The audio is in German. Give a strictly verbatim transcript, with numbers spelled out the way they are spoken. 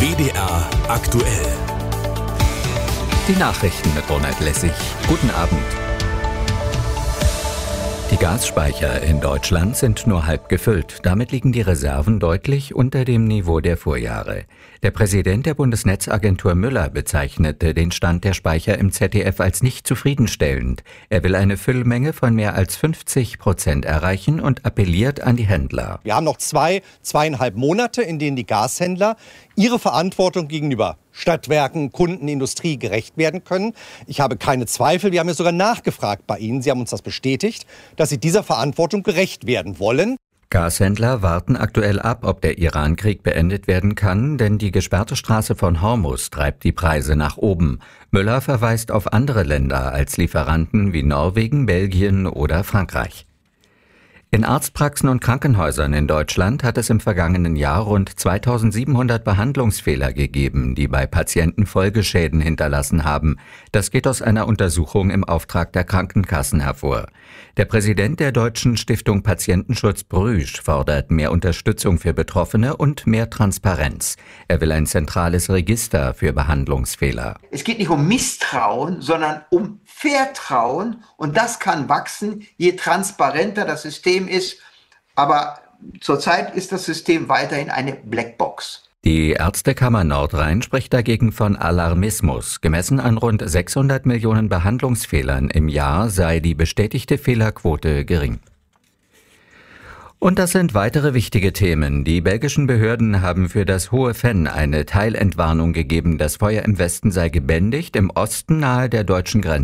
W D R aktuell. Die Nachrichten mit Ronald Lessig. Guten Abend. Die Gasspeicher in Deutschland sind nur halb gefüllt. Damit liegen die Reserven deutlich unter dem Niveau der Vorjahre. Der Präsident der Bundesnetzagentur Müller bezeichnete den Stand der Speicher im Z D F als nicht zufriedenstellend. Er will eine Füllmenge von mehr als fünfzig Prozent erreichen und appelliert an die Händler. Wir haben noch zwei, zweieinhalb Monate, in denen die Gashändler ihre Verantwortung gegenüber Stadtwerken, Kunden, Industrie gerecht werden können. Ich habe keine Zweifel, wir haben ja sogar nachgefragt bei Ihnen, Sie haben uns das bestätigt, dass Sie dieser Verantwortung gerecht werden wollen. Gashändler warten aktuell ab, ob der Iran-Krieg beendet werden kann, denn die gesperrte Straße von Hormuz treibt die Preise nach oben. Müller verweist auf andere Länder als Lieferanten wie Norwegen, Belgien oder Frankreich. In Arztpraxen und Krankenhäusern in Deutschland hat es im vergangenen Jahr rund zweitausendsiebenhundert Behandlungsfehler gegeben, die bei Patienten Folgeschäden hinterlassen haben. Das geht aus einer Untersuchung im Auftrag der Krankenkassen hervor. Der Präsident der Deutschen Stiftung Patientenschutz Brüsch fordert mehr Unterstützung für Betroffene und mehr Transparenz. Er will ein zentrales Register für Behandlungsfehler. Es geht nicht um Misstrauen, sondern um Vertrauen, und das kann wachsen, je transparenter das System ist. Aber zurzeit ist das System weiterhin eine Blackbox. Die Ärztekammer Nordrhein spricht dagegen von Alarmismus. Gemessen an rund sechshundert Millionen Behandlungsfehlern im Jahr sei die bestätigte Fehlerquote gering. Und das sind weitere wichtige Themen. Die belgischen Behörden haben für das Hohe Venn eine Teilentwarnung gegeben. Das Feuer im Westen sei gebändigt, im Osten nahe der deutschen Grenze